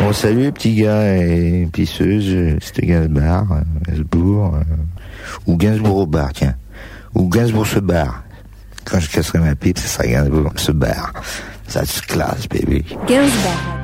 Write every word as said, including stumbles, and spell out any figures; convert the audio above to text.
Bon, salut, petit gars et pisseuse, c'était Gainsbourg, euh, Gainsbourg, euh, ou Gainsbourg au bar, tiens. Ou Gainsbourg se barre. Quand je casserai ma pipe, ce sera Gainsbourg se barre. Ça se classe, bébé. Gainsbourg.